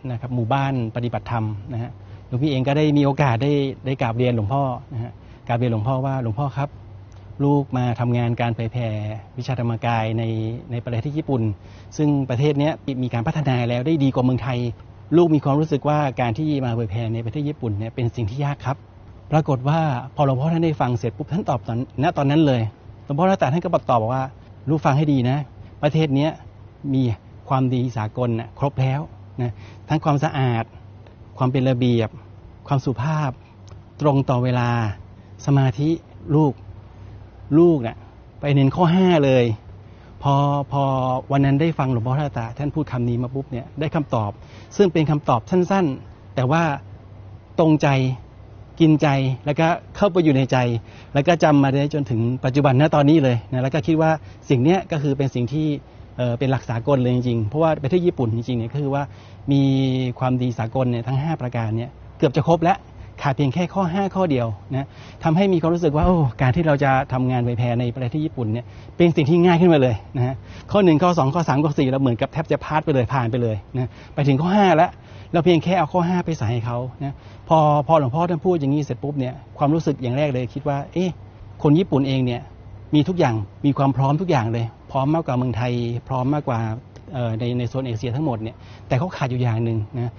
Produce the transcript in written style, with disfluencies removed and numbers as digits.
นะครับหมู่บ้านปฏิบัติธรรมนะฮะหลวงพี่เองก็ได้มีโอกาสได้กราบเรียนหลวงพ่อนะฮะกราบเรียนหลวงพ่อว่าหลวงพ่อครับลูกมาทำงานการเผยแผ่วิชาธรรมกายในประเทศญี่ปุ่นซึ่งประเทศนี้มีการพัฒนาแล้วได้ดีกว่าเมืองไทยลูกมีความรู้สึกว่าการที่มาเผยแผ่ในประเทศญี่ปุ่นเนี่ยเป็นสิ่งที่ยากครับปรากฏว่าพอหลวงพ่อท่านได้ฟังเสร็จปุ๊บท่านตอบตอนนั้นเลยหลวงพ่อท่านก็ตอบบอกว่าลูกฟังให้ดีนะประเทศนี้มีความดีสากลครบแล้วนะทั้งความสะอาดความเป็นระเบียบความสุภาพตรงต่อเวลาสมาธิลูกไปเน้นข้อ5เลยพอวันนั้นได้ฟังหลวงพ่อท่านพูดคำนี้มาปุ๊บเนี่ยได้คำตอบซึ่งเป็นคำตอบสั้นๆแต่ว่าตรงใจกินใจแล้วก็เข้าไปอยู่ในใจแล้วก็จำมาได้จนถึงปัจจุบันณตอนนี้เลยนะแล้วก็คิดว่าสิ่งนี้ก็คือเป็นสิ่งที่เป็นหลักสากลเลยจริงๆเพราะว่าประเทศญี่ปุ่นจริงๆเนี่ยก็คือว่ามีความดีสากลเนี่ยทั้ง5ประการเนี่ยเกือบจะครบแล้วขาดเพียงแค่ข้อ5ข้อเดียวนะทำให้มีความรู้สึกว่าการที่เราจะทำงานเผยแผ่ในประเทศญี่ปุ่นเนี่ยเป็นสิ่งที่ง่ายขึ้นมาเลยนะฮะข้อ1ข้อ2ข้อ3ข้อ4เราเหมือนกับแทบจะพาสไปเลยผ่านไปเลยนะไปถึงข้อ5แล้วเราเพียงแค่เอาข้อ5ไปใส่ให้เขานะพอหลวงพ่อท่านพูดอย่างนี้เสร็จปุ๊บเนี่ยความรู้สึกอย่างแรกเลยคิดว่าคนญี่ปุ่นเองเนี่ยมีทุกอย่างมีความพร้อมทุกอย่างเลยพร้อมมากกว่าเมืองไทยพร้อมมากกว่าในโซนเอเชียทั้งหมดเนี่ยแต่เขาขาดอยู่อย่างหนึ่งนะ